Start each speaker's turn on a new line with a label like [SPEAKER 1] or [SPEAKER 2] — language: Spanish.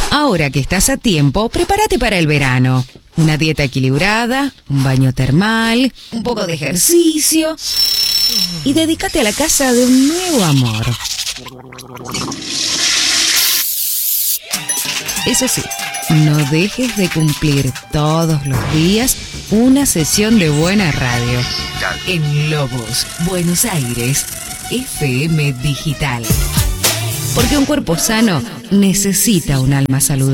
[SPEAKER 1] Ahora que estás a tiempo, prepárate para el verano. Una dieta equilibrada, un baño termal, un poco de ejercicio y dedícate a la casa de un nuevo amor. Eso sí, no dejes de cumplir todos los días una sesión de buena radio. En Lobos, Buenos Aires, FM Digital. Porque un cuerpo sano necesita un alma saludable.